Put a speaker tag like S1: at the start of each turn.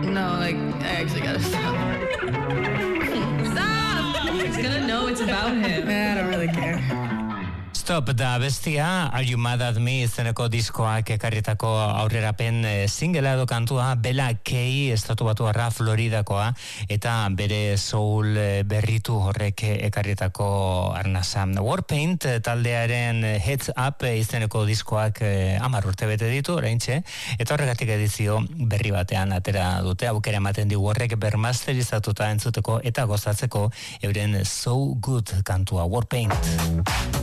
S1: No, like, I actually gotta stop. Stop!
S2: He's gonna know it's about him.
S1: I don't really care.
S3: Stop da bestia, Are You Mad At Me izeneko diskoak ekarritako aurrerapen singlea edo kantua, Bella Kay estatuatuarra Floridakoa, eta bere soul berritu horrek ekarritako arnasa. Warpaint taldearen Heads Up izeneko diskoak 10 urte bete ditu, oraintxe, eta horregatik edizio berri batean atera dute, aukera ematen digu horrek bermasterizatuta entzuteko eta gozatzeko euren So Good kantua, Warpaint.